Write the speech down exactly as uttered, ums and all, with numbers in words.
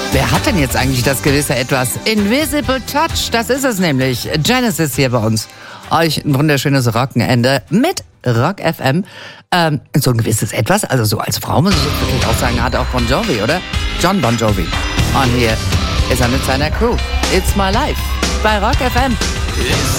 Wer hat denn jetzt eigentlich das gewisse Etwas? Invisible Touch, das ist es nämlich. Genesis hier bei uns. Euch ein wunderschönes Rockenende mit Rock F M. Ähm, so ein gewisses Etwas, also so als Frau muss ich jetzt wirklich auch sagen, hat auch Bon Jovi, oder? John Bon Jovi. Und hier ist er mit seiner Crew. It's My Life bei Rock F M. It's